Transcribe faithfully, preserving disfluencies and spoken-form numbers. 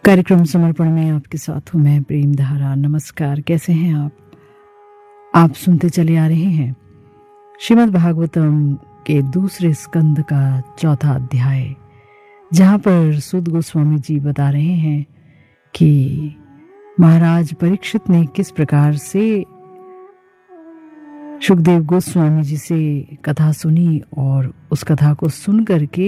कार्यक्रम समर्पण में आपके साथ हूँ मैं प्रेम धारा। नमस्कार, कैसे हैं आप? आप सुनते चले आ रहे हैं श्रीमद् भागवतम के दूसरे स्कंद का चौथा अध्याय, जहाँ पर सूत गोस्वामी जी बता रहे हैं कि महाराज परीक्षित ने किस प्रकार से सुखदेव गोस्वामी जी से कथा सुनी और उस कथा को सुन करके